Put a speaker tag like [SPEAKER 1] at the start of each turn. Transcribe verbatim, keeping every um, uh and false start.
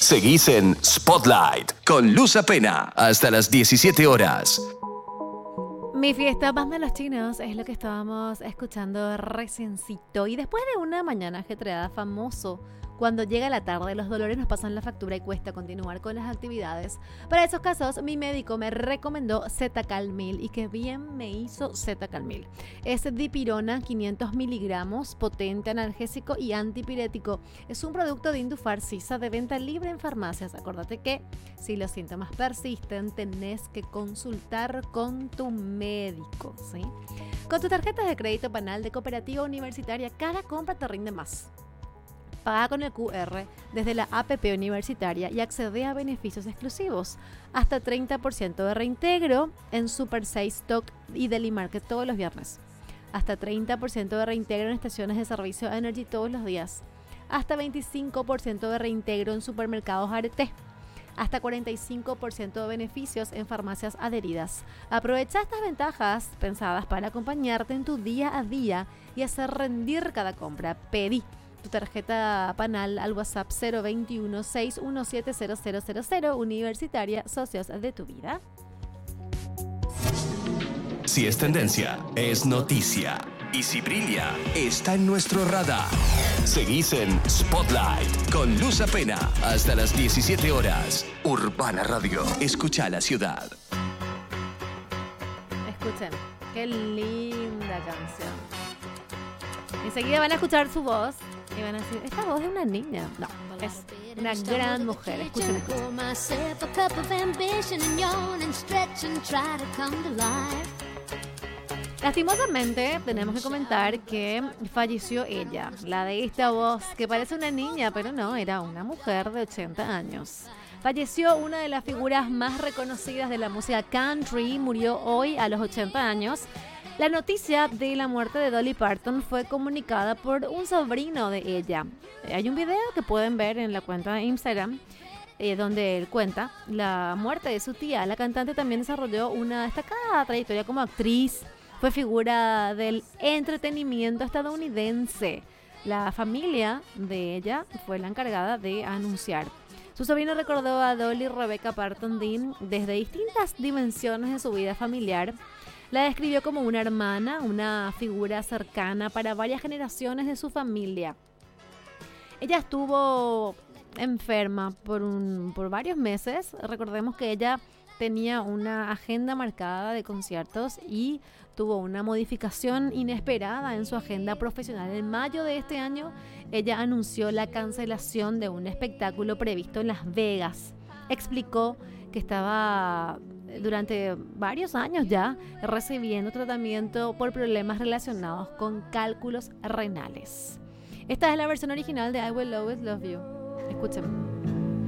[SPEAKER 1] Seguís en Spotlight con Luz Apena hasta las diecisiete horas.
[SPEAKER 2] Mi fiesta Banda Los Chinos es lo que estábamos escuchando reciencito. Y después de una mañana ajetreada, famoso, cuando llega la tarde, los dolores nos pasan la factura y cuesta continuar con las actividades. Para esos casos, mi médico me recomendó Zetacalmil, y que bien me hizo Zetacalmil. Es dipirona, quinientos miligramos, potente analgésico y antipirético. Es un producto de Indufar-Sisa de venta libre en farmacias. Acordate que si los síntomas persisten, tenés que consultar con tu médico, ¿sí? Con tu tarjeta de crédito Panal de Cooperativa Universitaria, cada compra te rinde más. Paga con el Q R desde la A P P Universitaria y accede a beneficios exclusivos. Hasta treinta por ciento de reintegro en Super seis Stock y Deli Market todos los viernes. Hasta treinta por ciento de reintegro en estaciones de servicio Energy todos los días. Hasta veinticinco por ciento de reintegro en supermercados Arete. Hasta cuarenta y cinco por ciento de beneficios en farmacias adheridas. Aprovecha estas ventajas pensadas para acompañarte en tu día a día y hacer rendir cada compra. Pedí tu tarjeta Panal al WhatsApp cero veintiuno, seiscientos diecisiete, cero cero cero cero. Universitaria, socios de tu vida.
[SPEAKER 1] Si es tendencia, es noticia. Y si brilla, está en nuestro radar. Seguís en Spotlight con Luz Apena hasta las diecisiete horas. Urbana Radio. Escucha la ciudad.
[SPEAKER 2] Escuchen, qué linda canción. Enseguida van a escuchar su voz y van a decir, esta voz es una niña. No, es una gran mujer. Escuchen. Lastimosamente tenemos que comentar que falleció ella, la de esta voz que parece una niña, pero no, era una mujer de ochenta años. Falleció una de las figuras más reconocidas de la música country, murió hoy a los ochenta años. La noticia de la muerte de Dolly Parton fue comunicada por un sobrino de ella. Hay un video que pueden ver en la cuenta de Instagram eh, donde él cuenta la muerte de su tía. La cantante también desarrolló una destacada trayectoria como actriz. Fue figura del entretenimiento estadounidense. La familia de ella fue la encargada de anunciar. Su sobrino recordó a Dolly Rebecca Parton Dean desde distintas dimensiones de su vida familiar. La describió como una hermana, una figura cercana para varias generaciones de su familia. Ella estuvo enferma por, un, por varios meses. Recordemos que ella tenía una agenda marcada de conciertos y tuvo una modificación inesperada en su agenda profesional. En mayo de este año, ella anunció la cancelación de un espectáculo previsto en Las Vegas. Explicó que estaba durante varios años ya recibiendo tratamiento por problemas relacionados con cálculos renales. Esta es la versión original de I Will Always Love You. Escuchen.